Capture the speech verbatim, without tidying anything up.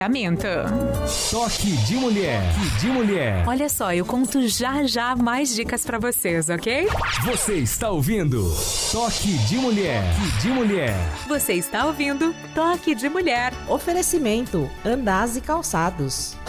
Toque de mulher, de mulher. Olha só, eu conto já já mais dicas pra vocês, ok? Você está ouvindo Toque de Mulher, de mulher. Você está ouvindo Toque de Mulher. Oferecimento Andaz e Calçados.